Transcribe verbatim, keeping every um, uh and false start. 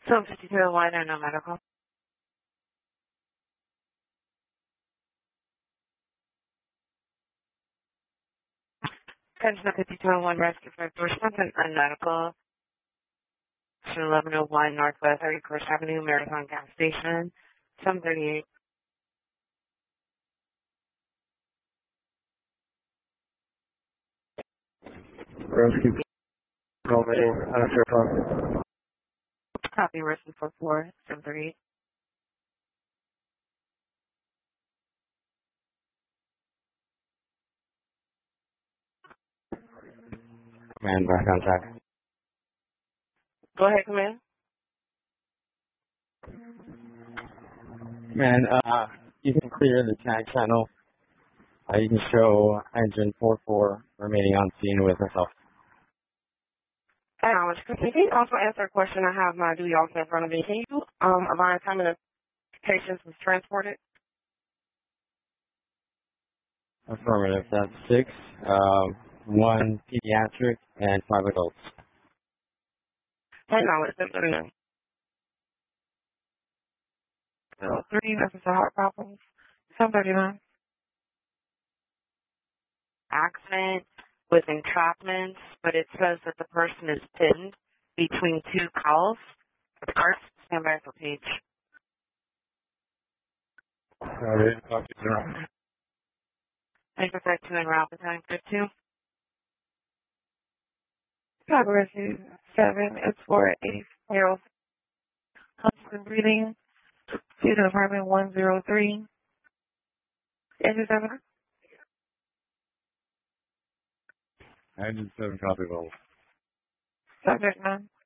So fifty-two one and no medical. Attention fifty-two one rescue for endorsement and unmedical. eleven oh one Northwest thirty-first Avenue, Marathon Gas Station, seven thirty-eight. Rescue. Call me. Answer phone. Copy, rescue for four, seven thirty-eight. Man, back on track. Go ahead, come in. Man, uh, you can clear the tag channel. Uh, you can show engine four four remaining on scene with herself. And I was can you also answer a question I have my duty officer in front of me. Can you um advise how many patients was transported? Affirmative. That's six. Um, one pediatric and five adults. And no, it's simply no. So three, that's a heart problems. seven thirty-nine. Accident with entrapments, but it says that the person is pinned between two calls. The cards stand by for page. Alright, copy zero. Thank you for two and route the time for two. Progress is seven. It's for eight year old. Constant breathing. Student apartment one zero three. Engine seven. Engine seven, copy both. Subject none.